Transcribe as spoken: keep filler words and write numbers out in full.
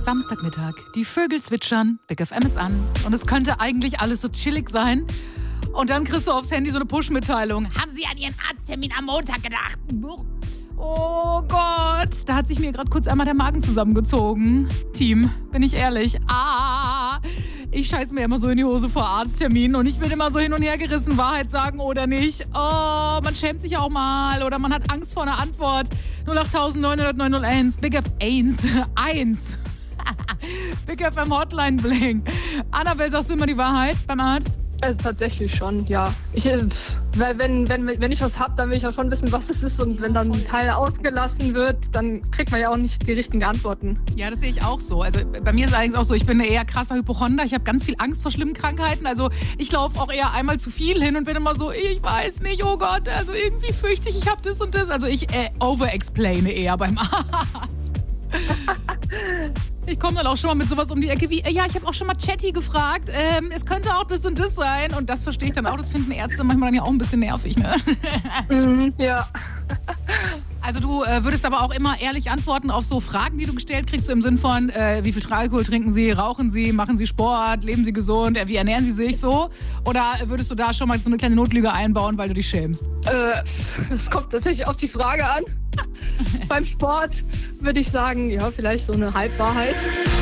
Samstagmittag, die Vögel zwitschern, Big F M ist an und es könnte eigentlich alles so chillig sein. Und dann kriegst du aufs Handy so eine Push-Mitteilung. Haben Sie an Ihren Arzttermin am Montag gedacht? Oh Gott, da hat sich mir gerade kurz einmal der Magen zusammengezogen. Team, bin ich ehrlich. Ah, ich scheiß mir immer so in die Hose vor Arztterminen und ich bin immer so hin und her gerissen, Wahrheit sagen oder nicht. Oh, man schämt sich auch mal oder man hat Angst vor einer Antwort. null acht neun null null neun null eins, Big F eins, eins. Big F M Hotline Bling. Annabelle, sagst du immer die Wahrheit beim Arzt? Also tatsächlich schon, ja. Ich, weil wenn, wenn, wenn ich was hab, dann will ich auch schon wissen, was es ist. Und wenn dann ein Teil ausgelassen wird, dann kriegt man ja auch nicht die richtigen Antworten. Ja, das sehe ich auch so. Also bei mir ist es allerdings auch so, ich bin eine eher krasser Hypochonder. Ich habe ganz viel Angst vor schlimmen Krankheiten. Also ich laufe auch eher einmal zu viel hin und bin immer so, ich weiß nicht, oh Gott, also irgendwie fürchte ich, ich habe das und das. Also ich äh, overexplaine eher beim Arzt. Ich komme dann auch schon mal mit sowas um die Ecke wie, äh, ja, ich habe auch schon mal Chatty gefragt, ähm, es könnte auch das und das sein. Und das verstehe ich dann auch, das finden Ärzte manchmal dann ja auch ein bisschen nervig, ne? Mhm, ja. Also du äh, würdest aber auch immer ehrlich antworten auf so Fragen, die du gestellt kriegst, so im Sinn von, äh, wie viel Alkohol trinken Sie, rauchen Sie, machen Sie Sport, leben Sie gesund, äh, wie ernähren Sie sich so? Oder würdest du da schon mal so eine kleine Notlüge einbauen, weil du dich schämst? Äh, es kommt tatsächlich auf die Frage an. Beim Sport würde ich sagen, ja, vielleicht so eine Halbwahrheit.